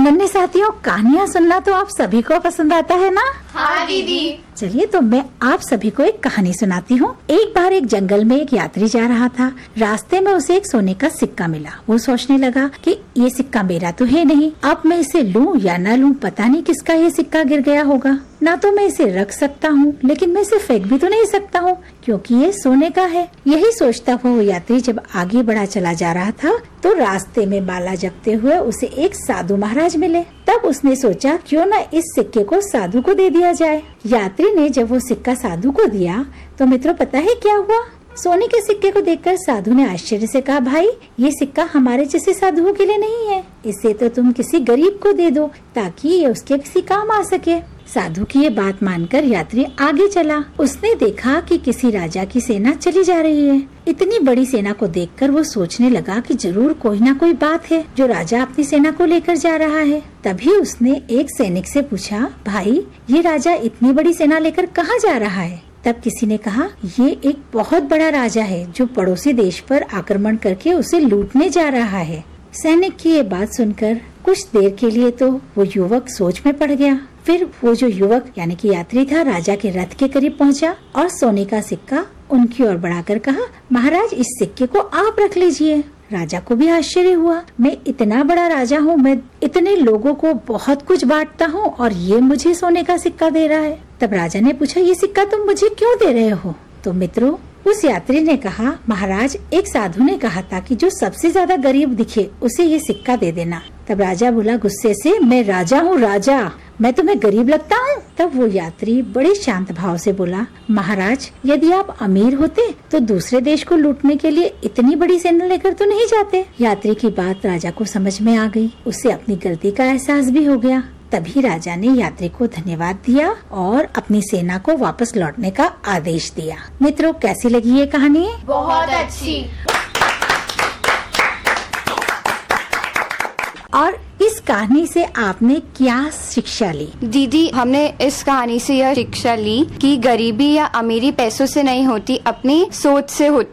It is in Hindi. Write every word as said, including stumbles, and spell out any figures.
नन्हे साथियों, कहानियाँ सुनना तो आप सभी को पसंद आता है ना? हाँ दीदी। चलिए तो मैं आप सभी को एक कहानी सुनाती हूँ। एक बार एक जंगल में एक यात्री जा रहा था। रास्ते में उसे एक सोने का सिक्का मिला। वो सोचने लगा कि ये सिक्का मेरा तो है नहीं, अब मैं इसे लूं या ना लूं, पता नहीं किसका ये सिक्का गिर गया होगा। ना तो मैं इसे रख सकता हूँ, लेकिन मैं इसे फेंक भी तो नहीं सकता हूँ क्योंकि ये सोने का है। यही सोचता हुआ वो यात्री जब आगे बढ़ा चला जा रहा था तो रास्ते में माला जपते हुए उसे एक साधु महाराज मिले। तब उसने सोचा क्यों न इस सिक्के को साधु को दे दिया जाए। यात्री ने जब वो सिक्का साधु को दिया तो मित्रों पता है क्या हुआ? सोने के सिक्के को देखकर साधु ने आश्चर्य से कहा, भाई ये सिक्का हमारे जैसे साधुओं के लिए नहीं है, इसे तो तुम किसी गरीब को दे दो ताकि ये उसके किसी काम आ सके। साधु की ये बात मानकर यात्री आगे चला। उसने देखा कि किसी राजा की सेना चली जा रही है। इतनी बड़ी सेना को देखकर वो सोचने लगा कि जरूर कोई ना कोई बात है जो राजा अपनी सेना को लेकर जा रहा है। तभी उसने एक सैनिक से पूछा, भाई ये राजा इतनी बड़ी सेना लेकर कहाँ जा रहा है? तब किसी ने कहा, ये एक बहुत बड़ा राजा है जो पड़ोसी देश पर आक्रमण करके उसे लूटने जा रहा है। सैनिक की ये बात सुनकर कुछ देर के लिए तो वो युवक सोच में पड़ गया। फिर वो जो युवक यानी कि यात्री था राजा के रथ के करीब पहुंचा और सोने का सिक्का उनकी ओर बढ़ाकर कहा, महाराज इस सिक्के को आप रख लीजिए। राजा को भी आश्चर्य हुआ, मैं इतना बड़ा राजा हूँ, मैं इतने लोगों को बहुत कुछ बांटता हूँ और ये मुझे सोने का सिक्का दे रहा है। तब राजा ने पूछा, ये सिक्का तुम मुझे क्यों दे रहे हो? तो मित्रों उस यात्री ने कहा, महाराज एक साधु ने कहा था कि जो सबसे ज्यादा गरीब दिखे उसे ये सिक्का दे देना। तब राजा बोला गुस्से से, मैं राजा हूँ राजा, मैं तुम्हें गरीब लगता हूँ? तब वो यात्री बड़े शांत भाव से बोला, महाराज यदि आप अमीर होते तो दूसरे देश को लूटने के लिए इतनी बड़ी सेना लेकर तो नहीं जाते। यात्री की बात राजा को समझ में आ गई, उसे अपनी गलती का एहसास भी हो गया। तभी राजा ने यात्री को धन्यवाद दिया और अपनी सेना को वापस लौटने का आदेश दिया। मित्रों कैसी लगी ये कहानी? बहुत अच्छी। और इस कहानी से आपने क्या शिक्षा ली? दीदी हमने इस कहानी से यह शिक्षा ली कि गरीबी या अमीरी पैसों से नहीं होती, अपनी सोच से होती।